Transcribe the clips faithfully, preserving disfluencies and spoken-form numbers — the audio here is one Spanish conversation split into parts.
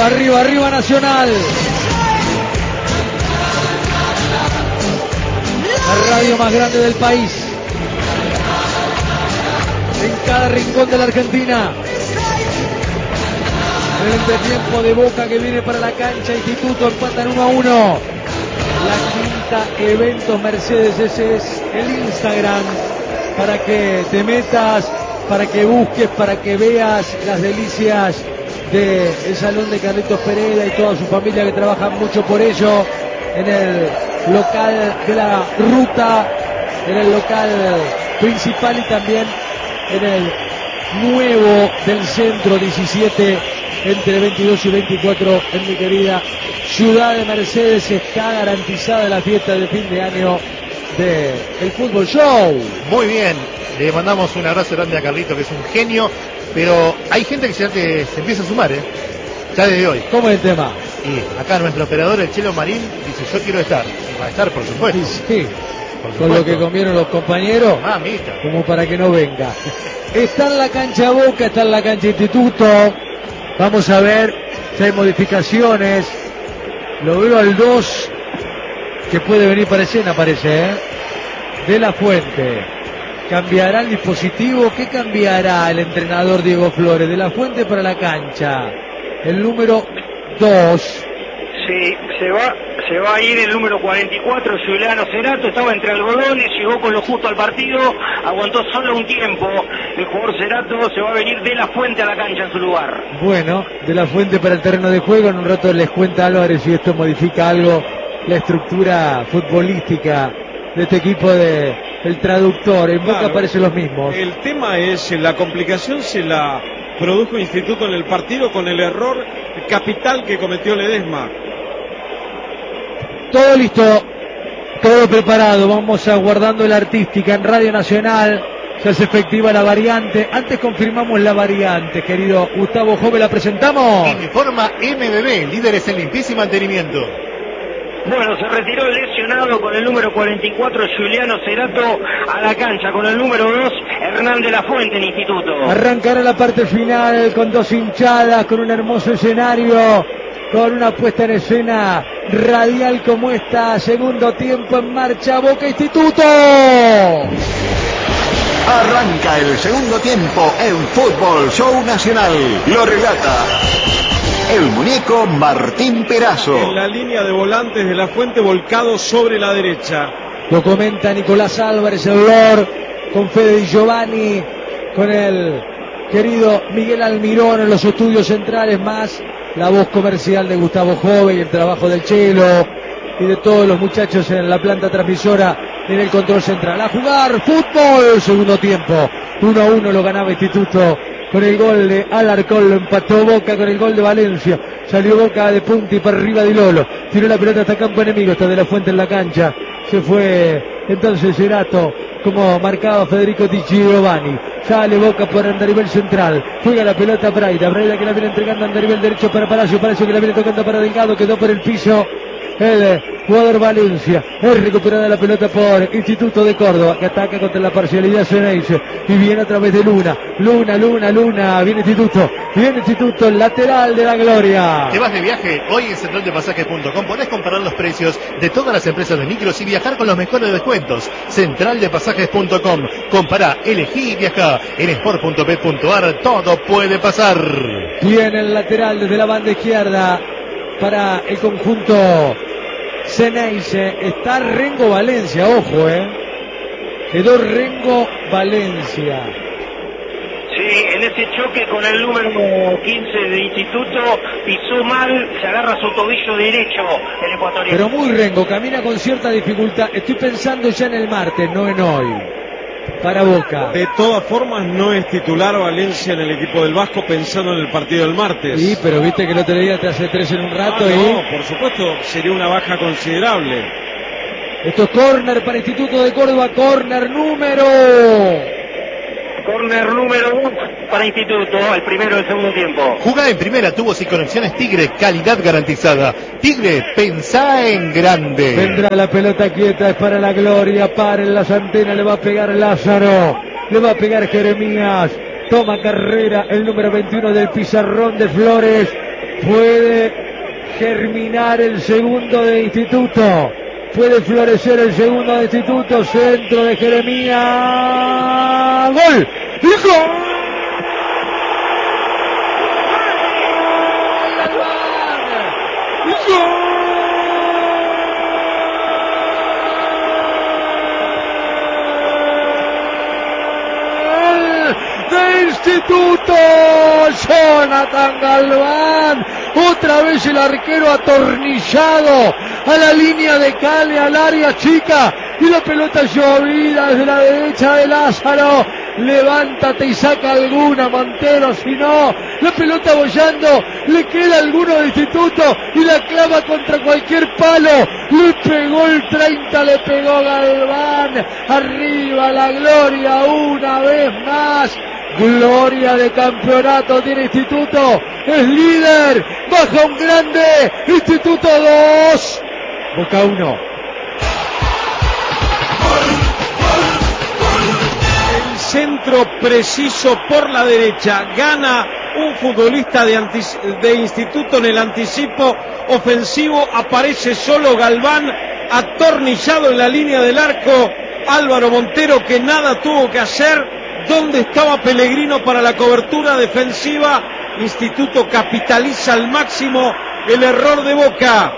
Arriba, arriba, arriba Nacional. La radio más grande del país. En cada rincón de la Argentina. El entretiempo de Boca que viene para la cancha. Instituto empatan uno a uno. La quinta Eventos Mercedes. Ese es el Instagram para que te metas, para que busques, para que veas las delicias del salón de Carlitos Pereda y toda su familia que trabajan mucho por ello en el local de la ruta, en el local principal y también en el nuevo del centro diecisiete entre veintidós y veinticuatro en mi querida ciudad de Mercedes. Está garantizada la fiesta de fin de año de el Fútbol Show. Muy bien, le mandamos un abrazo grande a Carlito, que es un genio, pero hay gente que ya te, se empieza a sumar, ¿eh? Ya desde hoy. ¿Cómo es el tema? Y acá nuestro operador, el Chelo Marín, dice, yo quiero estar. Y va a estar, por supuesto. Sí, sí. Por supuesto. Con lo que comieron los compañeros, mamita, como para que no venga. Está en la cancha Boca, está en la cancha Instituto. Vamos a ver si hay modificaciones. Lo veo al dos, que puede venir para escena, parece, ¿eh? De la Fuente. ¿Cambiará el dispositivo? ¿Qué cambiará el entrenador Diego Flores? De la Fuente para la cancha. El número dos. Sí, se va, se va a ir el número cuarenta y cuatro, Juliano Cerato. Estaba entre algodones, llegó con lo justo al partido, aguantó solo un tiempo. El jugador Cerato se va a venir de la Fuente a la cancha en su lugar. Bueno, de la Fuente para el terreno de juego. En un rato les cuenta Álvarez si esto modifica algo la estructura futbolística de este equipo de el traductor. En Boca claro, parecen los mismos. El tema es, la complicación se la produjo Instituto en el partido con el error capital que cometió Ledesma. Todo listo, todo preparado. Vamos aguardando la artística en Radio Nacional. Se hace efectiva la variante. Antes confirmamos la variante, querido Gustavo Jove, la presentamos. Uniforma M B B, líderes en limpieza y mantenimiento. Bueno, se retiró el lesionado con el número cuarenta y cuatro, Juliano Cerato, a la cancha con el número dos, Hernán de la Fuente en Instituto. Arrancará la parte final con dos hinchadas, con un hermoso escenario, con una puesta en escena radial como esta. Segundo tiempo en marcha, Boca Instituto. Arranca el segundo tiempo en Fútbol Show Nacional. Lo relata el muñeco Martín Perazo. En la línea de volantes de la Fuente, volcado sobre la derecha. Lo comenta Nicolás Álvarez, el Lord, con Fede Di Giovanni, con el querido Miguel Almirón en los estudios centrales, más la voz comercial de Gustavo Jove y el trabajo del Chelo y de todos los muchachos en la planta transmisora en el control central. A jugar fútbol, segundo tiempo. uno a uno lo ganaba Instituto con el gol de Alarcón, lo empató Boca con el gol de Valencia. Salió Boca de punta y para arriba de Lolo. Tiró la pelota hasta campo enemigo, está de la Fuente en la cancha. Se fue entonces Cerato, como marcaba Federico Di Giovanni. Sale Boca por Andarivel central. Juega la pelota Braida. Braida que la viene entregando a Andarivel derecho para Palacio. Palacio que la viene tocando para Delgado. Quedó por el piso el jugador Valencia. Es recuperada la pelota por Instituto de Córdoba, que ataca contra la parcialidad Ceneice y viene a través de Luna. Luna, Luna, Luna. Viene Instituto. Viene Instituto, lateral de la gloria. ¿Te vas de viaje? Hoy en central de pasajes punto com podés comparar los precios de todas las empresas de micros y viajar con los mejores descuentos. central de pasajes punto com. Compará, elegí y viajá. En sport punto p punto ar todo puede pasar. Viene el lateral desde la banda izquierda para el conjunto Ceneice. Está Rengo Valencia, ojo, eh. Quedó Rengo Valencia. Sí, en ese choque con el número quince de Instituto, pisó mal, se agarra su tobillo derecho el ecuatoriano. Pero muy Rengo, camina con cierta dificultad. Estoy pensando ya en el martes, no en hoy. Para Boca. De todas formas, no es titular Valencia en el equipo del Vasco, pensando en el partido del martes. Sí, pero viste que el otro día te hace tres en un rato. Ah, y... no, por supuesto, sería una baja considerable. Esto es córner para Instituto de Córdoba, córner número... Corner número dos para Instituto, el primero del segundo tiempo. Jugá en primera, tubos y conexiones Tigre, calidad garantizada. Tigre, pensá en grande. Vendrá la pelota quieta, es para la gloria, paren las antenas, le va a pegar Lázaro, le va a pegar Jeremías, toma carrera el número veintiuno del pizarrón de Flores. Puede germinar el segundo de Instituto. Puede florecer el segundo de Instituto. Centro de Jeremías. ¡Gol! ¡Y gol! Instituto, Jonathan Galván, otra vez el arquero atornillado a la línea de Cale, al área chica, y la pelota llovida desde la derecha de Lázaro. Levántate y saca alguna, Montero, si no, la pelota bollando, le queda alguno de Instituto y la clava contra cualquier palo. Le pegó el treinta, le pegó Galván. Arriba la gloria una vez más. Gloria de campeonato tiene Instituto, es líder, baja un grande, Instituto dos, Boca uno. El centro preciso por la derecha, gana un futbolista de, antic- de Instituto en el anticipo ofensivo, aparece solo Galván, atornillado en la línea del arco, Álvaro Montero que nada tuvo que hacer. ¿Dónde estaba Pellegrino para la cobertura defensiva? Instituto capitaliza al máximo el error de Boca.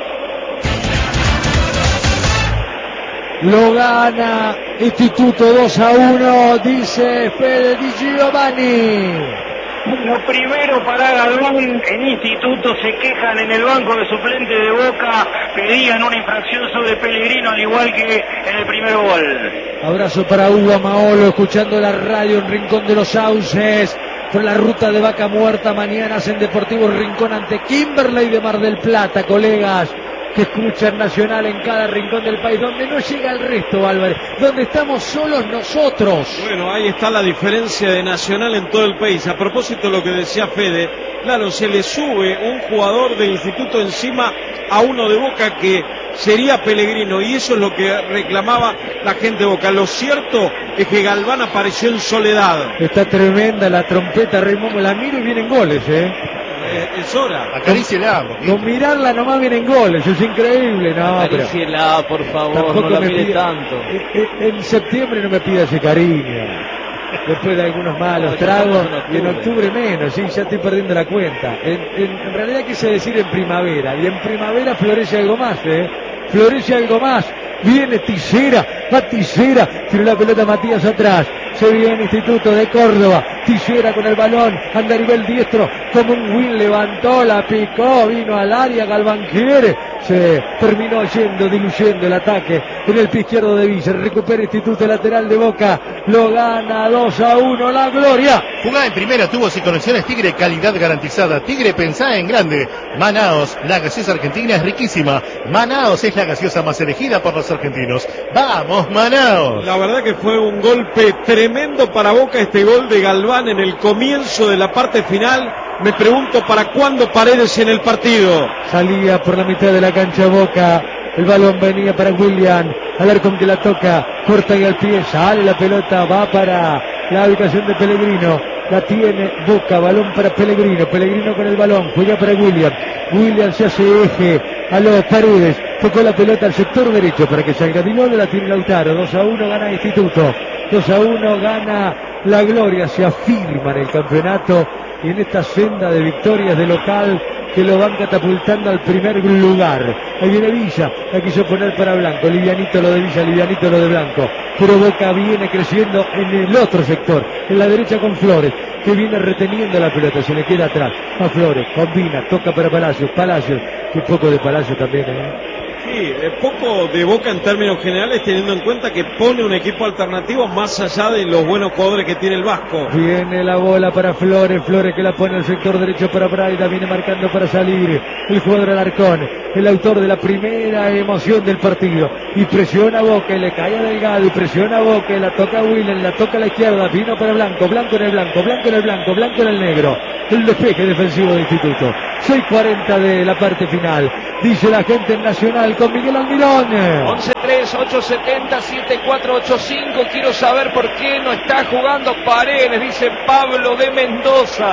Lo gana Instituto dos a uno, dice Fede Di Giovanni. Lo primero para Galván, en Instituto se quejan en el banco de suplente de Boca, pedían una infracción sobre Pellegrino al igual que en el primer gol. Abrazo para Hugo Amaolo, escuchando la radio en Rincón de los Sauces, por la ruta de Vaca Muerta, mañana en Deportivo Rincón ante Kimberley de Mar del Plata, colegas que escuchan Nacional en cada rincón del país, donde no llega el resto, Álvarez, donde estamos solos nosotros. Bueno, ahí está la diferencia de Nacional en todo el país. A propósito de lo que decía Fede, claro, se le sube un jugador de Instituto encima a uno de Boca que sería Pellegrino, y eso es lo que reclamaba la gente de Boca. Lo cierto es que Galván apareció en soledad. Está tremenda la trompeta, Raimundo, la miro y vienen goles, eh. Eh, es hora. Acaríciela. Con mirarla nomás vienen goles, es increíble, no, pero Acaríciela, por favor, tampoco no la me mire pide- tanto. En, en- en septiembre no me pida ese cariño. Después de algunos malos No, ya tragos, estamos en y en octubre. octubre menos, sí, ya estoy perdiendo la cuenta. En, en- en realidad quise decir en primavera, y en primavera florece algo más, ¿eh? Florece algo más. Viene Tillera, va Tillera, tiró la pelota Matías atrás. Se viene Instituto de Córdoba, Tillera con el balón, anda a nivel diestro, como un Will, levantó, la picó, vino al área, Galván quiere, se terminó yendo, diluyendo el ataque en el pie izquierdo de Villa, recupera Instituto lateral de Boca, lo gana dos a uno, la gloria. Jugada en primera, tubos y conexiones Tigre, calidad garantizada. Tigre, pensá en grande. Manaos, la gaseosa argentina es riquísima. Manaos es la gaseosa más elegida por los argentinos. ¡Vamos, Manaos! La verdad que fue un golpe tremendo para Boca, este gol de Galván en el comienzo de la parte final. Me pregunto para cuándo Paredes en el partido. Salía por la mitad de la cancha Boca, el balón venía para William, Alarcón que la toca, corta y al pie, sale la pelota, va para la ubicación de Pellegrino, la tiene Boca, balón para Pellegrino, Pellegrino con el balón, juega para William, William se hace eje a los Paredes, tocó la pelota al sector derecho para que salga Dinolo, la tiene Lautaro, dos a uno gana Instituto, dos a uno gana la gloria, se afirma en el campeonato y en esta senda de victorias de local que lo van catapultando al primer lugar. Ahí viene Villa, la quiso poner para Blanco, livianito lo de Villa, livianito lo de Blanco, pero Boca viene creciendo en el otro sector, en la derecha con Flores, que viene reteniendo la pelota, se le queda atrás a Flores, combina, toca para Palacios, Palacios, que poco de Palacios también, ¿eh? Sí, eh, poco de Boca en términos generales, teniendo en cuenta que pone un equipo alternativo más allá de los buenos jugadores que tiene el Vasco. Viene la bola para Flores, Flores que la pone al sector derecho para Braida, viene marcando para salir el jugador Alarcón, el autor de la primera emoción del partido, y presiona a Boca, y le cae a Delgado, y presiona a Boca, y la toca a Willen, la toca a la izquierda, vino para Blanco, Blanco en el blanco, Blanco en el blanco, Blanco en el negro, el despeje defensivo de Instituto. seis cuarenta de la parte final, dice la gente en Nacional con Miguel Almirón. once tres, ocho setenta, siete cuatro ocho cinco. Quiero saber por qué no está jugando Paredes, dice Pablo de Mendoza.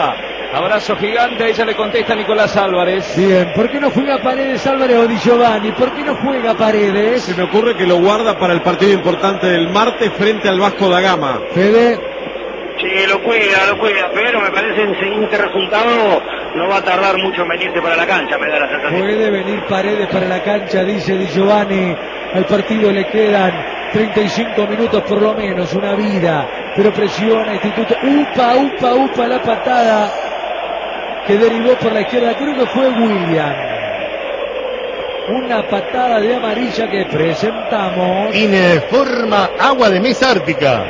Abrazo gigante, ella le contesta a Nicolás Álvarez. Bien, ¿por qué no juega Paredes, Álvarez o Di Giovanni? ¿Por qué no juega Paredes? Se me ocurre que lo guarda para el partido importante del martes frente al Vasco da Gama. Fede. Sí, lo cuida, lo cuida, pero me parece en siguiente resultado no va a tardar mucho en venirse para la cancha, me da la sensación. Puede venir Paredes para la cancha, dice Di Giovanni. Al partido le quedan treinta y cinco minutos por lo menos, una vida, pero presiona Instituto. Upa, upa, upa, la patada que derivó por la izquierda, creo que fue William. Una patada de amarilla que presentamos. Informa Agua de Mesa Ártica.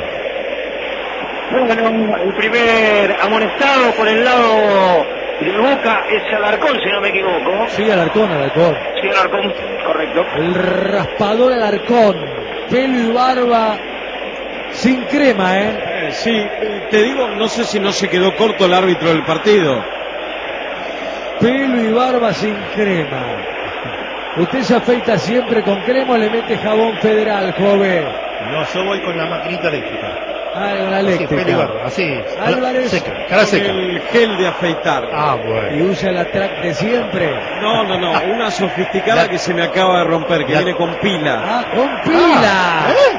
Bueno, el primer amonestado por el lado de Boca es Alarcón, si no me equivoco. Sí, Alarcón, Alarcón. Sí, Alarcón, correcto. El raspador Alarcón, pelo y barba sin crema, ¿eh? Eh, sí, eh, te digo, no sé si no se quedó corto el árbitro del partido. Pelo y barba sin crema. ¿Usted se afeita siempre con crema o le mete jabón federal, joven? No, yo voy con la maquinita eléctrica. Ah, con la Así, eléctrica. pelo y barba, así. Álvarez, seca, cara seca. El gel de afeitar. Ah, bueno. y usa la track de siempre. No, no, no, una sofisticada La- que se me acaba de romper, que La- viene con pila. Ah, con pila. ¿Eh?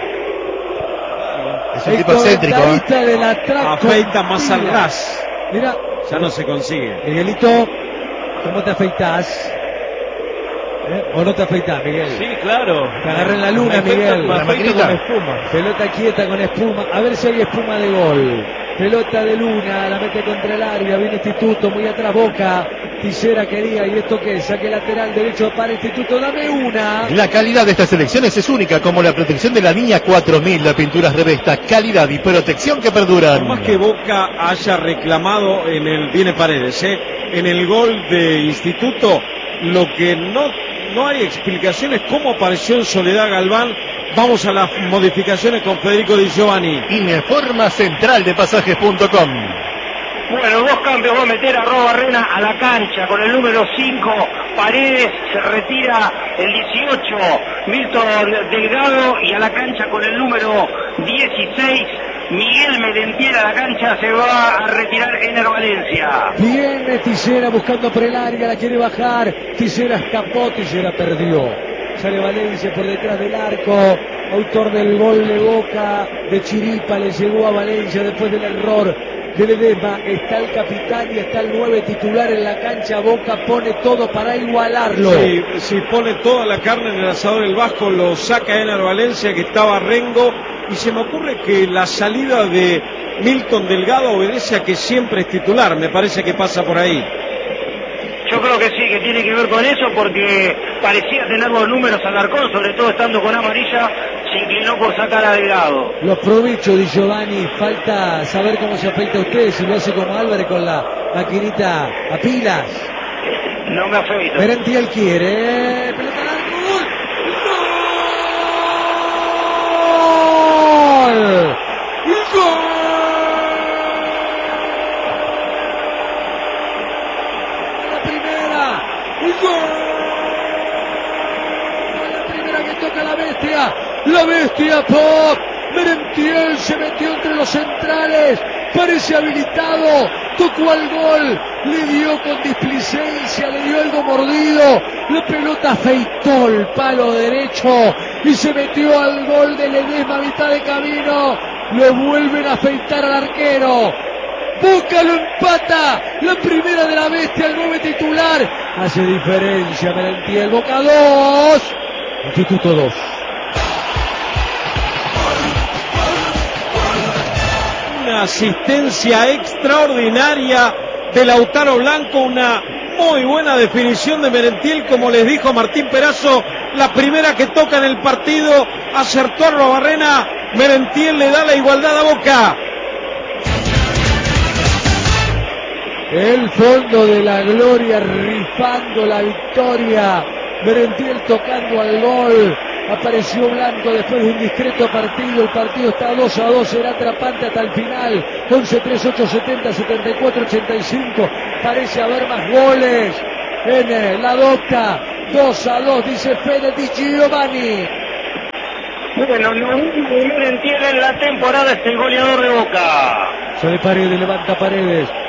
Es un El tipo excéntrico, ¿eh? comentarista de la track con Afeita más al pila. ras. Mira, Ya no se consigue. Miguelito, ¿cómo te afeitas? ¿Eh? ¿O no te afeitas, Miguel? Sí, claro. Te agarré en la luna, Me afeito- Miguel. me La afeito maquinita. con espuma. Pelota quieta con espuma. A ver si hay espuma de gol. Pelota de Luna, la mete contra el área. Viene Instituto, muy atrás Boca. Tisera quería, ¿y esto qué? Saque lateral derecho para Instituto. Dame una. La calidad de estas elecciones es única, como la protección de la línea cuatro mil, la pinturas Revesta, calidad y protección que perduran. Por más que Boca haya reclamado en el, viene Paredes, ¿eh? en el gol de Instituto, lo que no, no hay explicaciones cómo apareció en Soledad Galván. Vamos a las modificaciones con Federico Di Giovanni. Informa central de pasajes punto com. Bueno, dos cambios va a meter a Robo Barrena a la cancha con el número cinco. Paredes se retira el dieciocho. Milton Delgado, y a la cancha con el número dieciséis. Miguel Merentiel a la cancha, se va a retirar Ener Valencia. Viene Tisera buscando por el área, la quiere bajar. Tisera escapó, Tisera perdió. Sale Valencia por detrás del arco. Autor del gol de Boca, de Chiripa, le llegó a Valencia después del error de Ledesma. Está el capitán y está el nueve titular en la cancha. Boca pone todo para igualarlo. Si, si pone toda la carne en el asador el Vasco, lo saca Ener Valencia, que estaba Rengo, y se me ocurre que la salida de Milton Delgado obedece a que siempre es titular. Me parece que pasa por ahí. Yo creo que sí, que tiene que ver con eso, porque parecía tener los números Alarcón, sobre todo estando con amarilla, se inclinó por sacar a Delgado. Lo aprovecho, Di Giovanni. Falta saber cómo se afeita usted, si lo hace como Álvarez con la maquinita a pilas. No me afeito. Merentiel quiere. ¿eh? Pelota al arco. ¡Gol! ¡Gol! La primera. ¡Gol! La primera que toca la bestia. La bestia Pop. Merentiel se metió entre los centrales. Parece habilitado. Tocó al gol. Le dio con displicencia. Le dio algo mordido. La pelota afeitó el palo derecho. Y se metió al gol de Ledesma a mitad de camino. Lo vuelven a afeitar al arquero. Boca lo empata. La primera de la bestia, el nueve titular. Hace diferencia Merentiel. Boca dos. Instituto dos. Una asistencia extraordinaria de Lautaro Blanco, una muy buena definición de Merentiel, como les dijo Martín Perazo, la primera que toca en el partido, acertó a Robarrena, Merentiel le da la igualdad a Boca. El fondo de la gloria rifando la victoria. Merentiel tocando al gol. Apareció Blanco después de un discreto partido. El partido está dos a dos. Será atrapante hasta el final. once tres ocho setenta setenta y cuatro ochenta y cinco. Parece haber más goles en la Doca. dos a dos, dice Fede Di Giovanni. Bueno, lo único que Merentiel en la temporada es el goleador de Boca. Sale Paredes, levanta Paredes.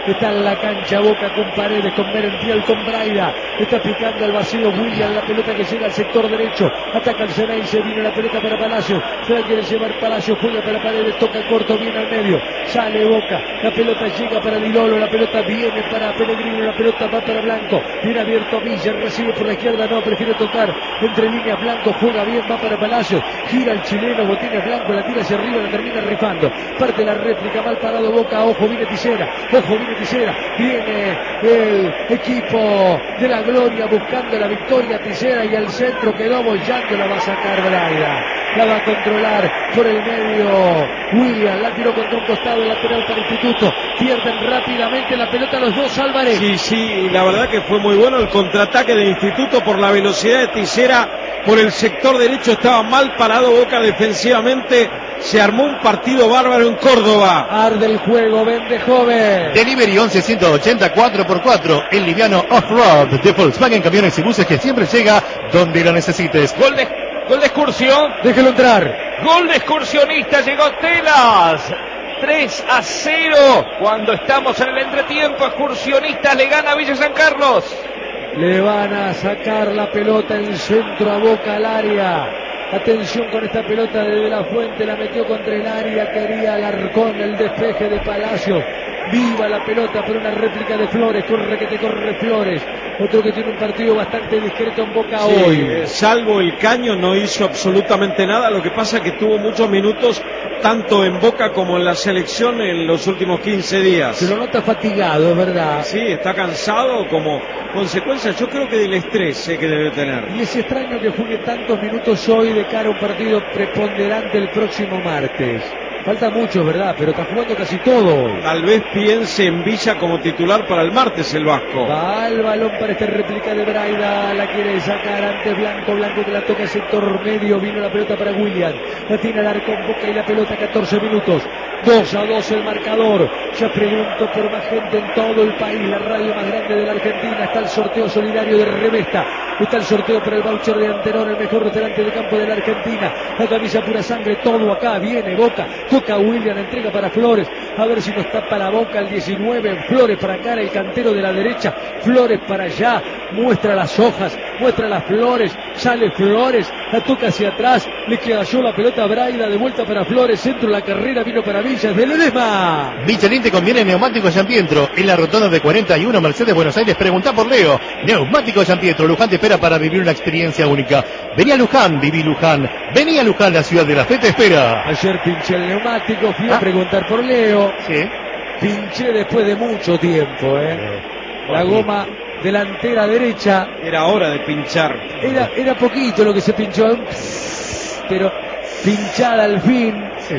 Está en la cancha Boca con Paredes, con Merentiel, con Braida. Está picando al vacío William, la pelota que llega al sector derecho. Ataca el Ceneice, viene la pelota para Palacio. Se la quiere llevar Palacio, juega para Paredes, toca corto, viene al medio. Sale Boca, la pelota llega para Dilolo, la pelota viene para Pellegrino, la pelota va para Blanco. Viene abierto Villa, recibe por la izquierda, no, prefiere tocar entre líneas. Blanco juega bien, va para Palacio. Gira el chileno, Botines Blanco, la tira hacia arriba, la termina rifando. Parte la réplica, mal parado Boca, ojo, viene Tisera, ojo, viene Tisera, viene el equipo de la gloria buscando la victoria. Tisera y el centro quedó bollando, la va a sacar Braida, la va a controlar por el medio William, la tiró contra un costado, lateral para Instituto, pierden rápidamente la pelota los dos Álvarez. Sí, sí, la verdad que fue muy bueno el contraataque del Instituto por la velocidad de Tisera, por el sector derecho estaba mal parado Boca defensivamente. Se armó un partido bárbaro en Córdoba. Arde el juego, vende joven. Delivery once ciento ochenta cuatro por cuatro. El liviano off-road de Volkswagen Camiones y Buses que siempre llega donde lo necesites. Gol de, gol de excursión. Déjelo entrar. Gol de excursionista. Llegó Telas. tres a cero. Cuando estamos en el entretiempo, Excursionistas le gana a Villa San Carlos. Le van a sacar la pelota en centro a Boca al área. Atención con esta pelota de De La Fuente, la metió contra el área, quería Alarcón, el despeje de Palacios. Viva la pelota por una réplica de Flores, corre que te corre Flores. Otro que tiene un partido bastante discreto en Boca sí, hoy. Eh, salvo el Caño no hizo absolutamente nada, lo que pasa es que tuvo muchos minutos tanto en Boca como en la selección en los últimos quince días. Se lo nota fatigado, es verdad. Sí, está cansado como consecuencia, yo creo que del estrés eh, que debe tener. Y es extraño que juegue tantos minutos hoy de cara a un partido preponderante el próximo martes. Falta mucho, ¿verdad? Pero está jugando casi todo hoy. Tal vez piense en Villa como titular para el martes el Vasco. Va al balón para esta réplica de Braida. La quiere sacar ante Blanco. Blanco que la toca sector medio. Vino la pelota para William. La tiene el arco en Boca y la pelota catorce minutos. dos a dos el marcador. Ya pregunto por más gente en todo el país. La radio más grande de la Argentina. Está el sorteo solidario de Revesta. Está el sorteo para el voucher de Antenor, el mejor restaurante de campo de la Argentina. La camisa pura sangre, todo acá. Viene Boca. Toca William, entrega para Flores. A ver si nos tapa la Boca el diecinueve. Flores para acá, el cantero de la derecha. Flores para allá. Muestra las hojas, muestra las flores. Sale Flores, la toca hacia atrás. Le cayó la pelota a Braida, de vuelta para Flores. Centro de la carrera, vino para Villas de Ledesma. Michelin te conviene neumático Giampietro. En la rotonda de cuarenta y uno Mercedes Buenos Aires. Preguntá por Leo. Neumático Giampietro. Luján te espera para vivir una experiencia única. Vení a Luján, viví Luján. Vení a Luján, la ciudad de la fe te espera. Ayer pinché el neumático, fui Ah. a preguntar por Leo. Sí. Pinché después de mucho tiempo, ¿eh? La goma delantera derecha. Era hora de pinchar. Era, era poquito lo que se pinchó, un pero pinchada al fin. Sí.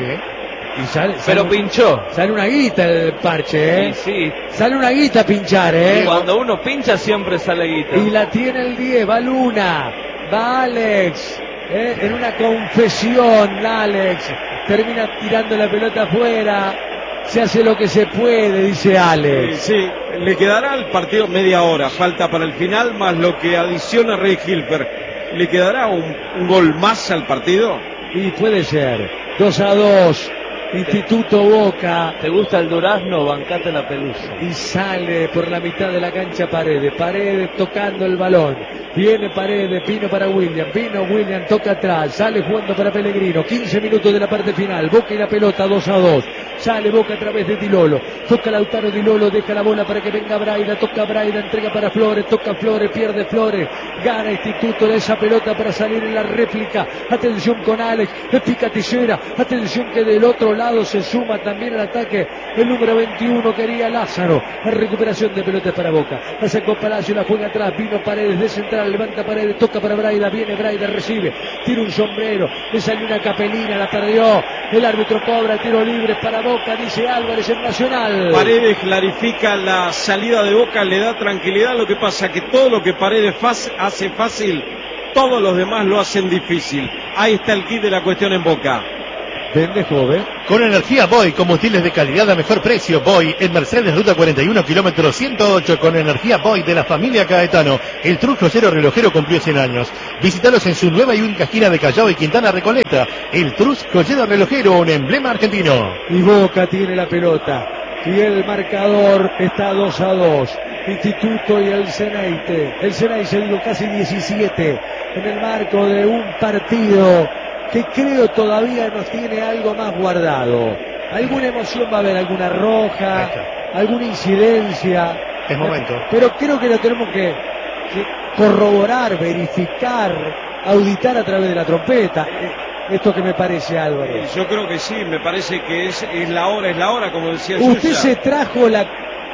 Y sale, Pero sale, pinchó. sale una guita el parche, ¿eh? Sí, sí. Sale una guita a pinchar, ¿eh? Y cuando uno pincha siempre sale guita. Y la tiene el diez, va Luna, va Alex, ¿eh? En una confesión, Alex, termina tirando la pelota afuera, se hace lo que se puede, dice Sí, Alex. sí, le quedará al partido media hora, falta para el final, más lo que adiciona Rey Hilfer. ¿Le quedará un, un gol más al partido? Y puede ser, dos a dos, Instituto Boca. ¿Te gusta el durazno? Bancate la pelusa. Y sale por la mitad de la cancha Paredes. Paredes tocando el balón. Viene Paredes, vino para William. Vino William, toca atrás. Sale jugando para Pellegrino. quince minutos de la parte final. Boca y la pelota, dos a dos. Sale Boca a través de Dilolo. Toca Lautaro Dilolo, deja la bola para que venga Braida. Toca Braida, entrega para Flores. Toca Flores, pierde Flores. Gana Instituto de esa pelota para salir en la réplica. Atención con Alex. Le pica Tisera. Atención que del otro lado se suma también al ataque el número veintiuno, quería Lázaro. La recuperación de pelotas para Boca. La sacó Palacio, la juega atrás. Vino Paredes de central, levanta Paredes, toca para Braida. Viene Braida, recibe. Tira un sombrero. Le salió una capelina, la perdió. El árbitro cobra tiro libre para Boca, dice Álvarez en Nacional. Paredes clarifica la salida de Boca, le da tranquilidad. Lo que pasa que todo lo que Paredes hace fácil, todos los demás lo hacen difícil. Ahí está el kit de la cuestión en Boca. Vende joven. Con energía Boy, combustibles de calidad a mejor precio. Boy en Mercedes, ruta cuarenta y uno, kilómetro ciento ocho. Con energía Boy de la familia Caetano. El Trus Joyero Relojero cumplió cien años. Visítalos en su nueva y única esquina de Callao y Quintana Recoleta. El Trus Joyero Relojero, un emblema argentino. Y Boca tiene la pelota. y el marcador está dos a dos. Instituto y el Ceneice. El Ceneice, digo, casi diecisiete en el marco de un partido que creo todavía nos tiene algo más guardado. Alguna emoción va a haber, alguna roja, alguna incidencia. Es momento. Pero creo que lo tenemos que, que corroborar, verificar, auditar a través de la trompeta. Esto que me parece, Álvaro. Yo creo que sí, me parece que es, es la hora, es la hora, como decía Usted Yuya. se trajo la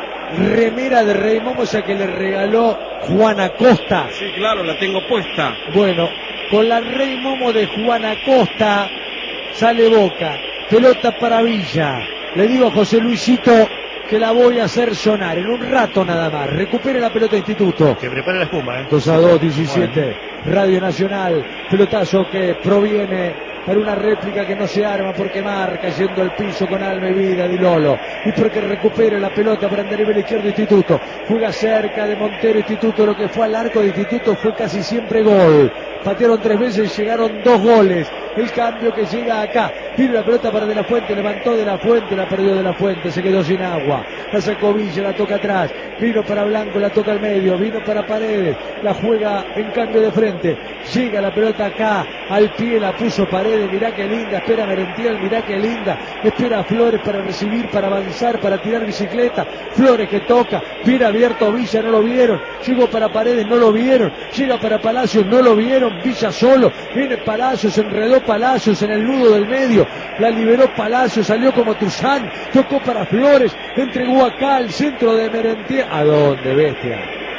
remera de Rey Momo, esa que le regaló Juan Acosta. Sí, claro, la tengo puesta. Bueno, con la Rey Momo de Juan Acosta sale Boca. Pelota para Villa. Le digo a José Luisito que la voy a hacer sonar en un rato nada más. Recupere la pelota Instituto. Que prepare la espuma, ¿eh? dos a dos, diecisiete. Radio Nacional. Pelotazo que proviene para una réplica que no se arma porque marca yendo al piso con alma y vida Di Lolo. Y porque recupere la pelota para andar a nivel izquierdo Instituto. Juega cerca de Montero Instituto. Lo que fue al arco de Instituto fue casi siempre gol. Patearon tres veces, llegaron dos goles. El cambio que llega acá. Tiene la pelota para De La Fuente, levantó De La Fuente, la perdió De La Fuente, se quedó sin agua. La sacó Villa, la toca atrás. Vino para Blanco, la toca al medio. Vino para Paredes, la juega en cambio de frente. Llega la pelota acá, al pie, la puso Paredes. Mirá qué linda, espera Merentiel, mirá qué linda. Espera Flores para recibir, para avanzar, para tirar bicicleta. Flores que toca, viene abierto Villa, no lo vieron. Llegó para Paredes, no lo vieron. Llega para Palacios, no lo vieron. Villa solo, viene Palacios, enredó Palacios en el nudo del medio, la liberó Palacios, salió como Tuzán, tocó para Flores, entregó acá al centro de Merentiel. ¿A dónde, bestia?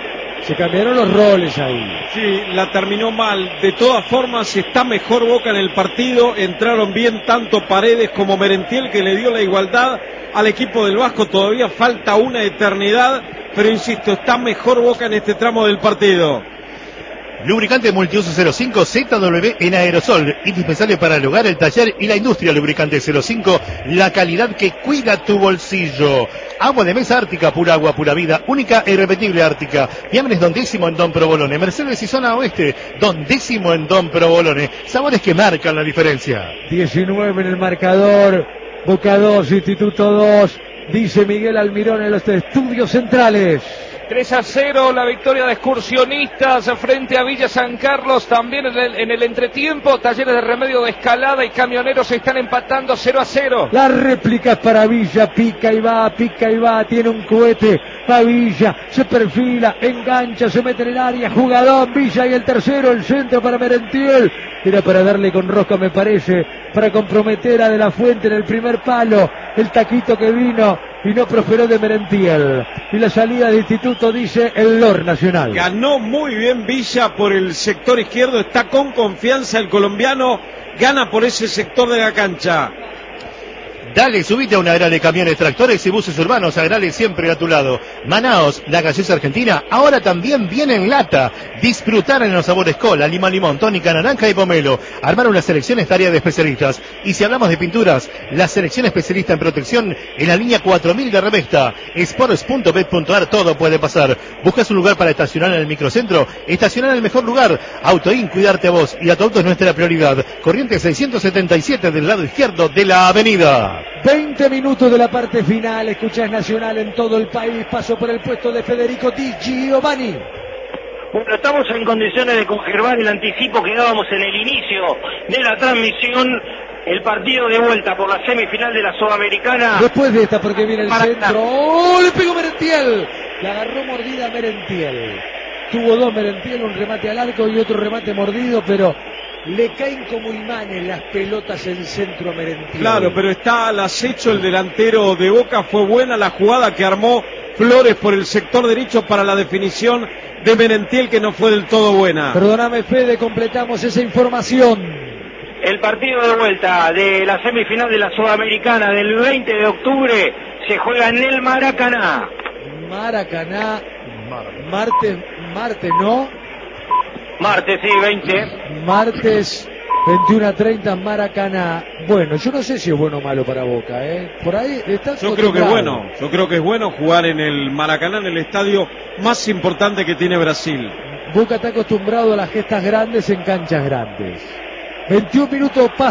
Se cambiaron los roles ahí. Sí, la terminó mal. De todas formas, está mejor Boca en el partido. Entraron bien tanto Paredes como Merentiel, que le dio la igualdad al equipo del Vasco. Todavía falta una eternidad, pero insisto, está mejor Boca en este tramo del partido. Lubricante multiuso cero cinco Z W en aerosol, indispensable para el hogar, el taller y la industria. Lubricante cero cinco, la calidad que cuida tu bolsillo. Agua de mesa Ártica, pura agua, pura vida, única e irrepetible Ártica. Fiambres Don Décimo en Don Provolone, Mercedes y zona oeste, Don Décimo en Don Provolone. Sabores que marcan la diferencia. diecinueve en el marcador, Boca dos, Instituto dos, dice Miguel Almirón en los estudios centrales. tres a cero la victoria de Excursionistas frente a Villa San Carlos. También en el, en el entretiempo, Talleres de Remedio de Escalada y Camioneros se están empatando cero a cero. La réplica es para Villa, pica y va, pica y va, tiene un cohete, va Villa, se perfila, engancha, se mete en el área, jugador Villa y el tercero, el centro para Merentiel. Era para darle con rosca, me parece, para comprometer a De La Fuente en el primer palo, el taquito que vino y no prosperó de Merentiel. Y la salida de Instituto, dice el Lord Nacional. Ganó muy bien Villa por el sector izquierdo, está con confianza el colombiano, gana por ese sector de la cancha. Dale, subite a una Agrale Camiones, Tractores y Buses Urbanos. Agrale siempre a tu lado. Manaos, la gaseosa argentina, ahora también viene en lata. Disfrutar en los sabores cola, lima, limón, tónica, naranja y pomelo. Armar una selección es tarea de especialistas. Y si hablamos de pinturas, la selección especialista en protección en la línea cuatro mil de Revesta. Sports punto bet punto ar, todo puede pasar. ¿Buscas un lugar para estacionar en el microcentro? Estacionar en el mejor lugar. Autoin, cuidarte a vos y a tu auto es nuestra prioridad. Corriente seiscientos setenta y siete del lado izquierdo de la avenida. veinte minutos de la parte final, escuchas Nacional en todo el país, paso por el puesto de Federico Di Giovanni. Bueno, estamos en condiciones de conservar el anticipo que dábamos en el inicio de la transmisión, el partido de vuelta por la semifinal de la Sudamericana. Después de esta, porque viene el Maracaná. centro, ¡oh! Le pegó Merentiel, le agarró mordida a Merentiel, tuvo dos Merentiel, un remate al arco y otro remate mordido, pero le caen como imanes las pelotas en centro a Merentiel. Claro, pero está al acecho el delantero de Boca. Fue buena la jugada que armó Flores por el sector derecho para la definición de Merentiel, que no fue del todo buena. Perdóname, Fede, completamos esa información. El partido de vuelta de la semifinal de la Sudamericana del veinte de octubre se juega en el Maracaná. Maracaná, martes, martes, ¿no? Martes, sí, veinte. Martes, veintiuno a treinta, Maracaná. Bueno, yo no sé si es bueno o malo para Boca, ¿eh? Por ahí está. Yo creo que es bueno, yo creo que es bueno jugar en el Maracaná, en el estadio más importante que tiene Brasil. Boca está acostumbrado a las gestas grandes en canchas grandes. veintiún minutos pasa.